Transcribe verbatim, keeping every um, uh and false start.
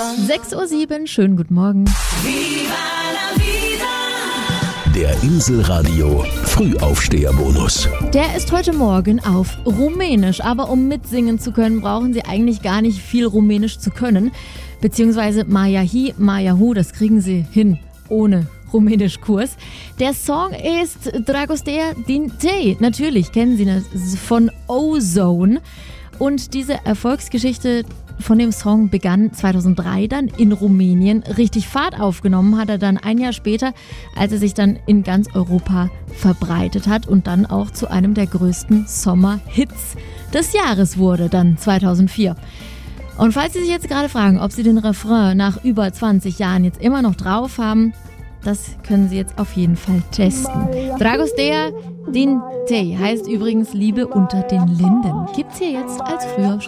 sechs Uhr sieben, schönen guten Morgen. Der Inselradio Frühaufsteherbonus. Der ist heute Morgen auf Rumänisch, aber um mitsingen zu können, brauchen Sie eigentlich gar nicht viel Rumänisch zu können. Beziehungsweise Mayahi, Mayahu, das kriegen Sie hin ohne Rumänischkurs. Der Song ist Dragostea din Tei. Natürlich kennen Sie das von Ozone. Und diese Erfolgsgeschichte von dem Song begann zweitausenddrei dann in Rumänien. Richtig Fahrt aufgenommen hat er dann ein Jahr später, als er sich dann in ganz Europa verbreitet hat und dann auch zu einem der größten Sommerhits des Jahres wurde, dann zweitausendvier. Und falls Sie sich jetzt gerade fragen, ob Sie den Refrain nach über zwanzig Jahren jetzt immer noch drauf haben, das können Sie jetzt auf jeden Fall testen. Dragostea din Tei heißt übrigens Liebe unter den Linden. Gibt's hier jetzt als früher